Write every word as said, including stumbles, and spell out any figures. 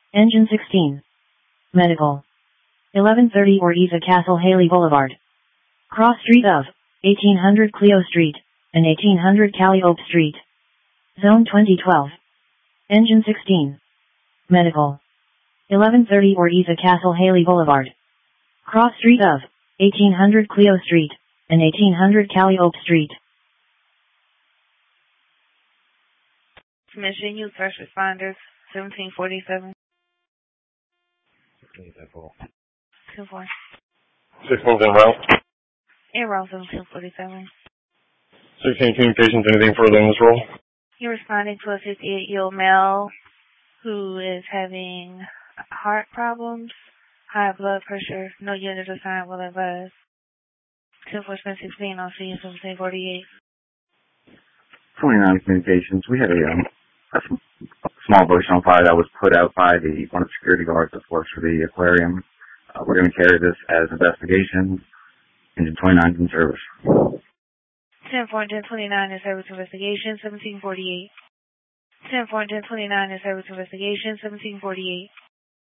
Engine sixteen. Medical. eleven thirty Ortiza Castle Haley Boulevard. Cross street of eighteen hundred Clio Street and eighteen hundred Calliope Street. Zone twenty twelve. Engine sixteen. Medical. eleven thirty Ortiza Castle Haley Boulevard. Cross street of eighteen hundred Clio Street and eighteen hundred Calliope Street. Mission Youth First Responders, seventeen forty-seven. ten four. two four. sixteen's en route. En route seventeen forty-seven. sixteen communications, anything further in this role? You're responding to a fifty-eight-year-old male who is having heart problems, high blood pressure, no unit assigned will advise. ten four sixteen, I'll see you seventeen forty-eight. twenty-nine communications. We had a, um, a small bush on fire that was put out by the one of the security guards that works for the aquarium. Uh, we're going to carry this as investigation. Engine twenty-nine is in service. ten four ten twenty-nine is service investigation, seventeen forty-eight. ten four ten twenty-nine is service investigation, seventeen forty-eight.